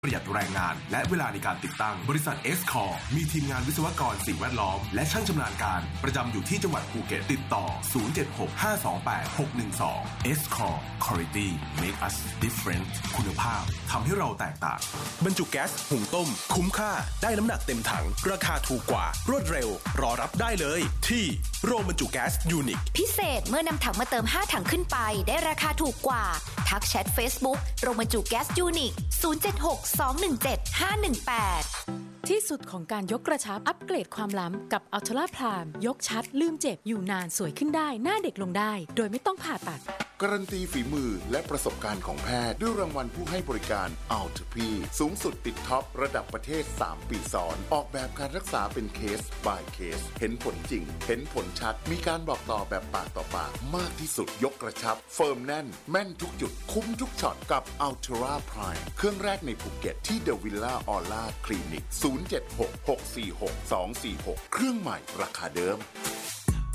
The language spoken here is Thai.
ประหยัดแรงงานและเวลาในการติดตั้งบริษัท S-Core มีทีมงานวิศวกรสิ่งแวดล้อมและช่างชำนาญการประจำอยู่ที่จังหวัดภูเก็ตติดต่อ 076-528-612 S-Core Quality Make us different คุณภาพทำให้เราแตกต่างบรรจุแก๊สหุงต้มคุ้มค่าได้น้ำหนักเต็มถังราคาถูกกว่ารวดเร็วรอรับได้เลยที่โรงบรรจุแก๊สยูนิคพิเศษเมื่อนำถังมาเติม5ถังขึ้นไปได้ราคาถูกกว่าทักแชท Facebook โรงบรรจุแก๊สยูนิค076-217-518 ที่สุดของการยกกระชับอัปเกรดความล้ำกับอัลตร้าพรามยกชัดลืมเจ็บอยู่นานสวยขึ้นได้หน้าเด็กลงได้โดยไม่ต้องผ่าตัดการันตีฝีมือและประสบการณ์ของแพทย์ด้วยรางวัลผู้ให้บริการ Altp สูงสุดติดท็อประดับประเทศ3ปีซ้อนออกแบบการรักษาเป็นเคส by เคสเห็นผลจริงเห็นผลชัดมีการบอกต่อแบบปากต่อปากมากที่สุดยกกระชับเฟิร์มแน่นแม่นทุกจุดคุ้มทุกช็อตกับ Ultra Prime เครื่องแรกในภูเก็ตที่ The Villa Aura Clinic 076-646-246 เครื่องใหม่ราคาเดิม